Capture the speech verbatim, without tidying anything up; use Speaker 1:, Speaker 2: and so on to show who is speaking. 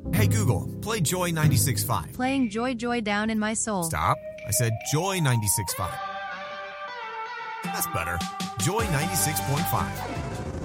Speaker 1: Hey Google, play Joy ninety-six point five.
Speaker 2: Playing Joy Joy down in my soul.
Speaker 1: Stop. I said Joy ninety-six point five. That's better. Joy ninety-six point five.